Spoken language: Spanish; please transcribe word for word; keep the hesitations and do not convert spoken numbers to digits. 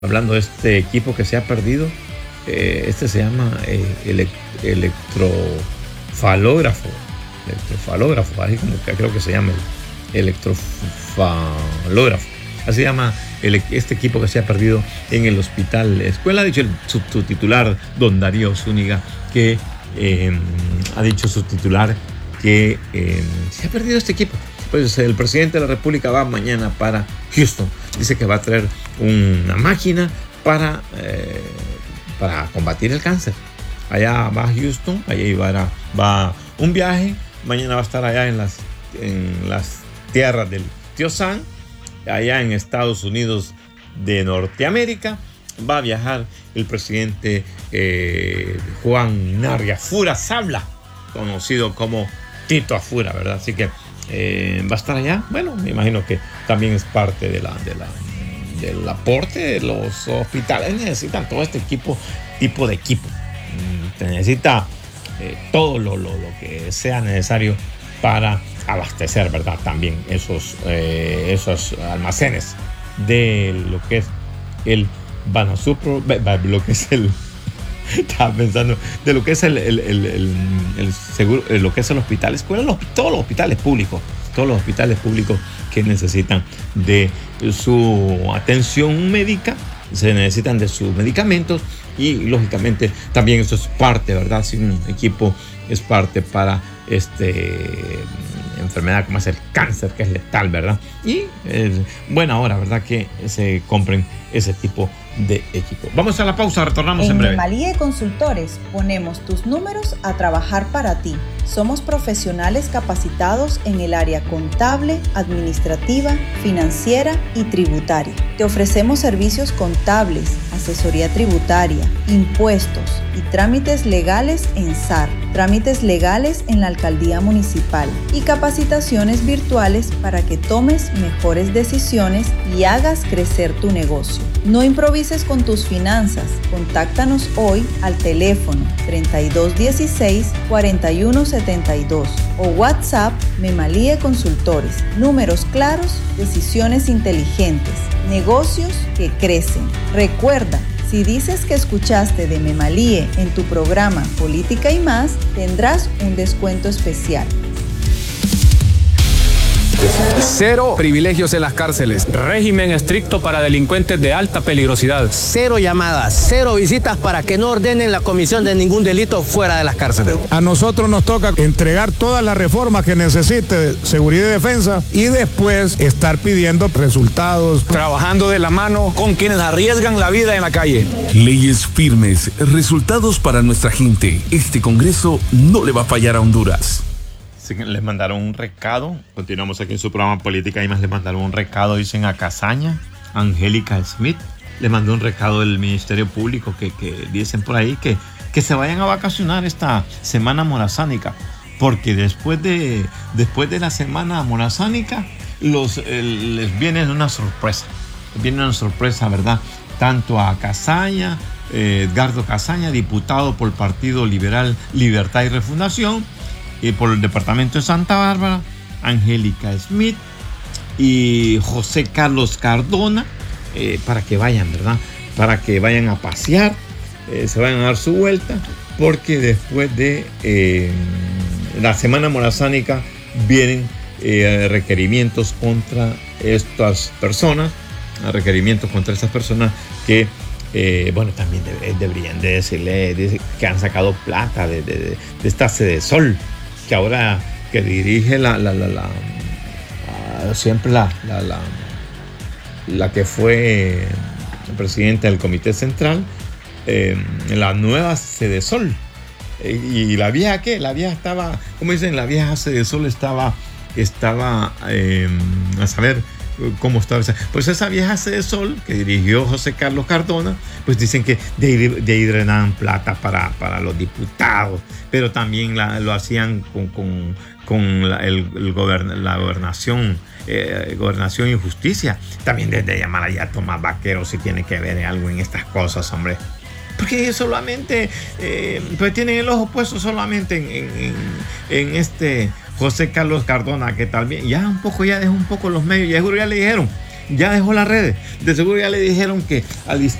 hablando de este equipo que se ha perdido. Eh, este se llama eh, elect- electrofalógrafo. Electrofalógrafo, así como que creo que se llama el electrofalógrafo. Así se llama el, este equipo que se ha perdido en el hospital Escuela. Ha dicho el, su, su titular, don Darío Zúñiga, que eh, ha dicho su titular que eh, se ha perdido este equipo. Pues el presidente de la República va mañana para Houston. Dice que va a traer una máquina para, eh, para combatir el cáncer. Allá va a Houston, allá va, va un viaje. Mañana va a estar allá en las, en las tierras del tío Sam, allá en Estados Unidos de Norteamérica. Va a viajar el presidente eh, Juan Narria Furazabla, conocido como Tito Afura, ¿verdad? Así que eh, va a estar allá. Bueno, me imagino que también es parte de la, de la, del aporte de los hospitales. Necesitan todo este equipo, tipo de equipo. Se necesita eh, todo lo, lo, lo que sea necesario para abastecer, ¿verdad? También esos, eh, esos almacenes de lo que es el Banasupro, lo que es el estaba pensando de lo que es el, el, el, el, el seguro, lo que es el hospital escuela, los, todos los hospitales públicos, todos los hospitales públicos que necesitan de su atención médica, se necesitan de sus medicamentos y lógicamente también eso es parte, ¿verdad? Si un equipo es parte para este enfermedad como es el cáncer, que es letal, ¿verdad? Y es buena hora, ¿verdad? Que se compren ese tipo de equipo. Vamos a la pausa, retornamos en, en breve. En Memalíe Consultores ponemos tus números a trabajar para ti. Somos profesionales capacitados en el área contable, administrativa, financiera y tributaria. Te ofrecemos servicios contables, asesoría tributaria, impuestos y trámites legales en S A R, trámites legales en la alcaldía municipal y capacitaciones virtuales para que tomes mejores decisiones y hagas crecer tu negocio. No improvises con tus finanzas. Contáctanos hoy al teléfono treinta y dos dieciséis, cuarenta y uno setenta y dos o WhatsApp Memalíe Consultores. Números claros, decisiones inteligentes, negocios que crecen. Recuerda, si dices que escuchaste de Memalíe en tu programa Política y Más, tendrás un descuento especial. Cero privilegios en las cárceles. Régimen estricto para delincuentes de alta peligrosidad. Cero llamadas, cero visitas para que no ordenen la comisión de ningún delito fuera de las cárceles. A nosotros nos toca entregar todas las reformas que necesite seguridad y defensa y después estar pidiendo resultados. Trabajando de la mano con quienes arriesgan la vida en la calle. Leyes firmes, resultados para nuestra gente. Este Congreso no le va a fallar a Honduras. Les mandaron un recado. Continuamos aquí en su programa Política y Más. Les mandaron un recado, dicen a Casaña, Angélica Smith. Les mandó un recado del Ministerio Público que, que dicen por ahí que, que se vayan a vacacionar esta semana morazánica, porque después de, después de la semana morazánica los, el, les viene una sorpresa. Viene una sorpresa, ¿verdad? Tanto a Casaña, eh, Edgardo Casaña, diputado por el Partido Liberal Libertad y Refundación, y por el departamento de Santa Bárbara, Angélica Smith y José Carlos Cardona, eh, para que vayan, ¿verdad? Para que vayan a pasear, eh, se vayan a dar su vuelta, porque después de eh, la semana morazánica vienen eh, requerimientos contra estas personas, requerimientos contra estas personas que Eh, bueno, también deb- deberían de decirle de, que han sacado plata de, de, de, de esta Sede Sol, que ahora que dirige la, la, la, la uh, siempre la, la, la, la que fue presidenta del Comité Central, eh, la nueva Sede Sol. Eh, y la vieja, ¿qué? La vieja estaba, como dicen, la vieja Sede Sol estaba, estaba eh, a saber cómo estaba esa. Pues esa vieja Sede Sol que dirigió José Carlos Cardona, pues dicen que de ahí, de ahí drenaban plata para, para los diputados, pero también la, lo hacían con, con, con la, el, el gobern, la gobernación, eh, gobernación y justicia. También desde llamar allá a Tomás Vaquero si tiene que ver algo en estas cosas, hombre. Porque ellos solamente, eh, pues tienen el ojo puesto solamente en, en, en, en este José Carlos Cardona, que también ya un poco, ya dejó un poco los medios, ya, ya le dijeron, ya dejó las redes. De seguro ya le dijeron que